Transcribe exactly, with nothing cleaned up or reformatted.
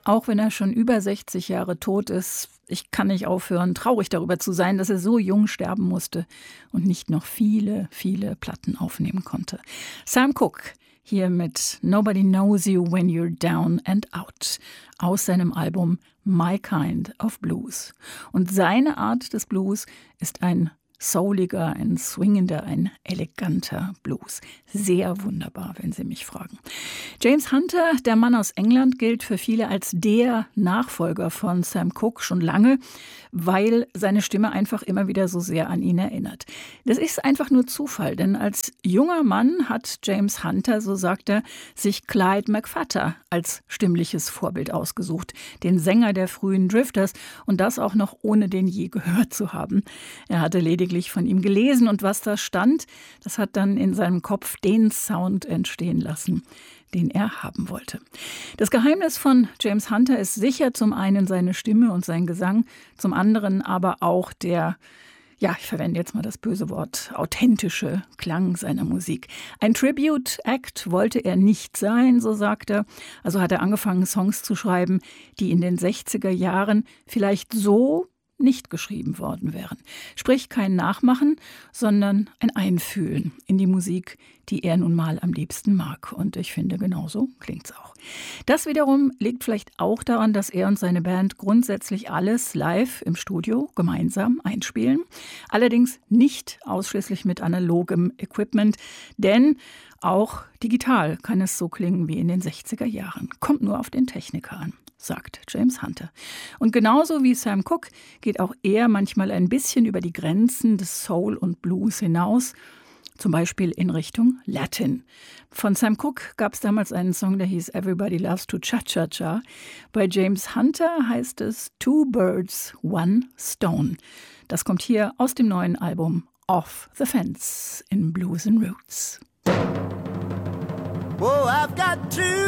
Auch wenn er schon über sechzig Jahre tot ist, ich kann nicht aufhören, traurig darüber zu sein, dass er so jung sterben musste und nicht noch viele, viele Platten aufnehmen konnte. Sam Cooke hier mit Nobody Knows You When You're Down and Out aus seinem Album My Kind of Blues. Und seine Art des Blues ist ein souliger, ein swingender, ein eleganter Blues. Sehr wunderbar, wenn Sie mich fragen. James Hunter, der Mann aus England, gilt für viele als der Nachfolger von Sam Cooke schon lange, weil seine Stimme einfach immer wieder so sehr an ihn erinnert. Das ist einfach nur Zufall, denn als junger Mann hat James Hunter, so sagt er, sich Clyde McPhatter als stimmliches Vorbild ausgesucht, den Sänger der frühen Drifters, und das auch noch ohne den je gehört zu haben. Er hatte lediglich von ihm gelesen und was da stand, das hat dann in seinem Kopf den Sound entstehen lassen, den er haben wollte. Das Geheimnis von James Hunter ist sicher zum einen seine Stimme und sein Gesang, zum anderen aber auch der, ja, ich verwende jetzt mal das böse Wort, authentische Klang seiner Musik. Ein Tribute-Act wollte er nicht sein, so sagt er. Also hat er angefangen, Songs zu schreiben, die in den sechziger Jahren vielleicht so nicht geschrieben worden wären. Sprich kein Nachmachen, sondern ein Einfühlen in die Musik, die er nun mal am liebsten mag. Und ich finde, genauso klingt's auch. Das wiederum liegt vielleicht auch daran, dass er und seine Band grundsätzlich alles live im Studio gemeinsam einspielen. Allerdings nicht ausschließlich mit analogem Equipment, denn auch digital kann es so klingen wie in den sechziger Jahren. Kommt nur auf den Techniker an, sagt James Hunter. Und genauso wie Sam Cooke geht auch er manchmal ein bisschen über die Grenzen des Soul und Blues hinaus, zum Beispiel in Richtung Latin. Von Sam Cooke gab es damals einen Song, der hieß Everybody Loves to Cha-Cha-Cha. Bei James Hunter heißt es Two Birds, One Stone. Das kommt hier aus dem neuen Album Off the Fence in Blues and Roots. Oh, I've got two